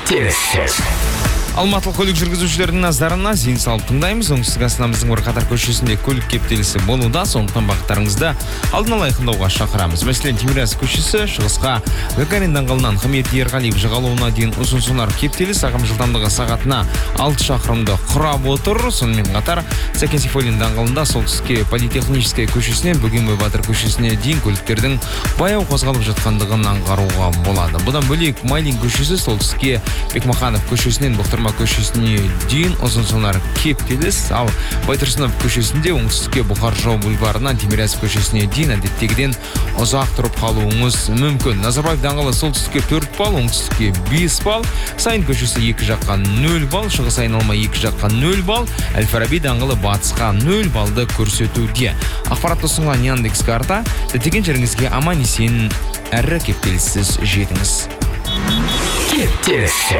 кептеліс. Алматылық көлік жүргізушілердің назарына зейін салып тыңдаймыз. Оңтүстік Астанамыздың бірқатар көшесінде көлік кептелісі болуда, сондықтан бағыттарыңызды алдын ала айқындауға шақырамыз. Мәселен, Тимирязев көшесі шығысқа Гагарин даңғылынан Хамит Ерғалиев жағалауына дейін ұзын-сонар кептеліс ағым жылдамдығы сағатына 6 шақырымды құрап отыр. Сонымен қатар Сәкен Сейфуллин даңғылында солтүстікке Политехническая көшесінен Бөгенбай Батыр көшесіне дейін көліктердің баяу қозғалып жатқандығын аңғаруға болады. Бұдан бөлек Майлин көшесі солтүстікке Бекмаханов көшесінен Бұқтырма көшесіне дейін ұзын-сонар кептеліс, ал Байтұрсынов көшесінде оңтүстікке Бұқар Жырау бульварынан Тимирязев көшесіне дейін әдеттегіден ұзақ тұрып қалуыңыз мүмкін. Назарбаев даңғылы солтүстікке 4 балл, оңтүстікке 5 балл, Сайын көшесі 2 жаққа 0 балл, шығыс айналма 2 жаққа 0 балл, Әл-Фараби даңғылы батысқа 0 баллды көрсетуде. Ақпаратты ұсынған Яндекс карта, діттеген жеріңізге аман есен әрі кептеліссіз жетіңіз. Кептеліс.